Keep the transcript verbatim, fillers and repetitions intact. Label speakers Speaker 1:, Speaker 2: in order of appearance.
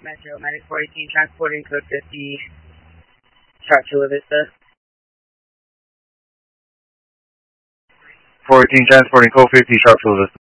Speaker 1: Metro, Medic four eighteen, transporting code fifty, Sharp Chula Vista.
Speaker 2: four eighteen, transporting code fifty, Sharp Chula Vista.